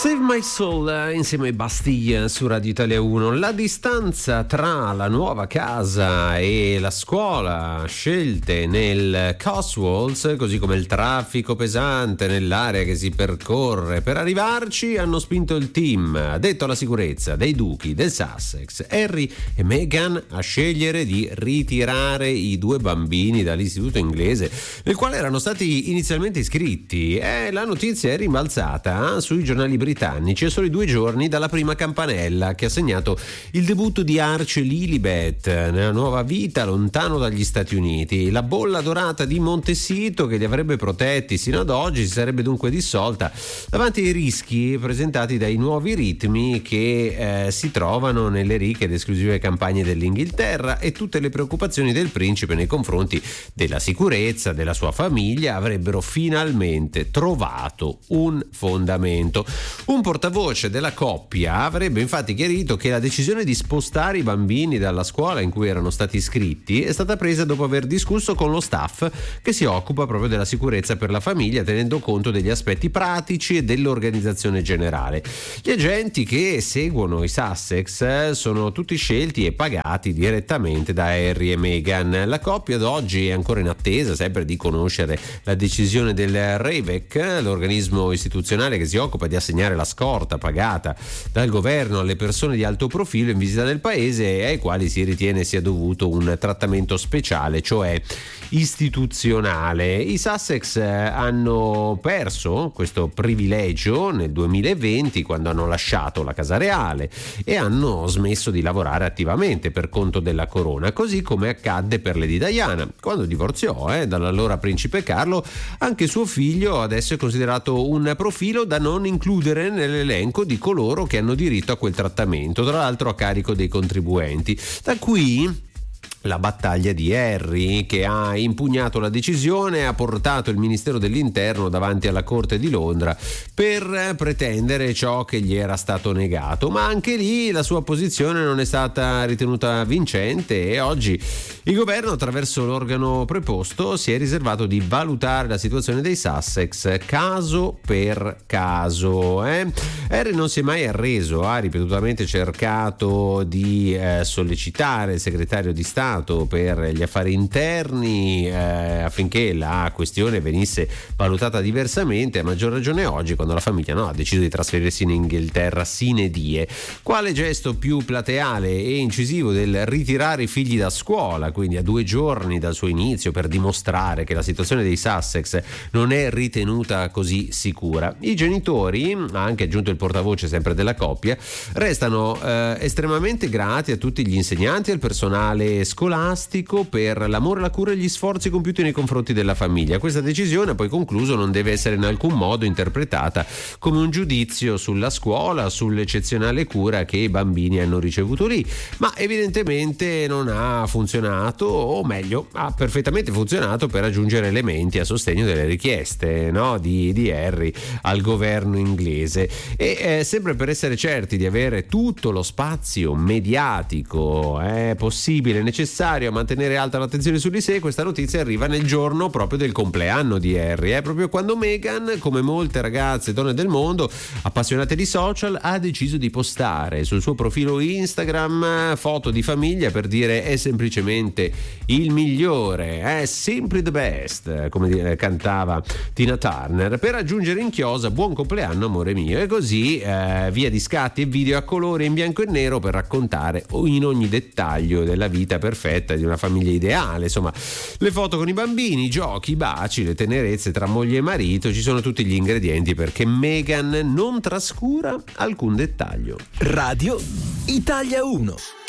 Save My Soul insieme ai Bastille su Radio Italia 1. La distanza tra la nuova casa e la scuola scelte nel Cotswolds, così come il traffico pesante nell'area che si percorre per arrivarci, hanno spinto il team addetto alla sicurezza dei duchi del Sussex, Harry e Meghan, a scegliere di ritirare i due bambini dall'istituto inglese nel quale erano stati inizialmente iscritti. La notizia è rimbalzata sui giornali britannici a soli 2 giorni dalla prima campanella che ha segnato il debutto di Archie Lilibet nella nuova vita lontano dagli Stati Uniti. La bolla dorata di Montecito che li avrebbe protetti sino ad oggi si sarebbe dunque dissolta davanti ai rischi presentati dai nuovi ritmi che si trovano nelle ricche ed esclusive campagne dell'Inghilterra, e tutte le preoccupazioni del principe nei confronti della sicurezza della sua famiglia avrebbero finalmente trovato un fondamento. Un portavoce della coppia avrebbe infatti chiarito che la decisione di spostare i bambini dalla scuola in cui erano stati iscritti è stata presa dopo aver discusso con lo staff che si occupa proprio della sicurezza per la famiglia, tenendo conto degli aspetti pratici e dell'organizzazione generale. Gli agenti che seguono i Sussex sono tutti scelti e pagati direttamente da Harry e Meghan. La coppia ad oggi è ancora in attesa sempre di conoscere la decisione del RAVEC, l'organismo istituzionale che si occupa di assegnare la scorta pagata dal governo alle persone di alto profilo in visita nel paese e ai quali si ritiene sia dovuto un trattamento speciale, cioè istituzionale. I Sussex hanno perso questo privilegio nel 2020 quando hanno lasciato la Casa Reale e hanno smesso di lavorare attivamente per conto della corona, così come accadde per Lady Diana quando divorziò dall'allora principe Carlo. Anche suo figlio adesso è considerato un profilo da non includere nell'elenco di coloro che hanno diritto a quel trattamento, tra l'altro a carico dei contribuenti. Da qui la battaglia di Harry, che ha impugnato la decisione e ha portato il Ministero dell'Interno davanti alla Corte di Londra per pretendere ciò che gli era stato negato, ma anche lì la sua posizione non è stata ritenuta vincente e oggi il governo, attraverso l'organo preposto, si è riservato di valutare la situazione dei Sussex caso per caso. Harry non si è mai arreso, ha ripetutamente cercato di sollecitare il segretario di Stato per gli affari interni affinché la questione venisse valutata diversamente, a maggior ragione oggi quando la famiglia ha deciso di trasferirsi in Inghilterra sine die. Quale gesto più plateale e incisivo del ritirare i figli da scuola, quindi a 2 giorni dal suo inizio, per dimostrare che la situazione dei Sussex non è ritenuta così sicura. I genitori, ha anche aggiunto il portavoce sempre della coppia, restano estremamente grati a tutti gli insegnanti e al personale scolastico per l'amore, la cura e gli sforzi compiuti nei confronti della famiglia. Questa decisione, poi concluso, non deve essere in alcun modo interpretata come un giudizio sulla scuola, sull'eccezionale cura che i bambini hanno ricevuto lì, ma evidentemente non ha funzionato, o meglio ha perfettamente funzionato per aggiungere elementi a sostegno delle richieste di Harry al governo inglese. E sempre per essere certi di avere tutto lo spazio mediatico possibile, necessario a mantenere alta l'attenzione su di sé, questa notizia arriva nel giorno proprio del compleanno di Harry, proprio quando Meghan, come molte ragazze e donne del mondo appassionate di social, ha deciso di postare sul suo profilo Instagram foto di famiglia per dire è semplicemente il migliore, è simply the best, come cantava Tina Turner, per aggiungere in chiosa buon compleanno amore mio, e così via di scatti e video a colori in bianco e nero per raccontare in ogni dettaglio della vita perfetta di una famiglia ideale. Insomma, le foto con i bambini, i giochi, i baci, le tenerezze tra moglie e marito, ci sono tutti gli ingredienti perché Meghan non trascura alcun dettaglio. Radio Italia 1.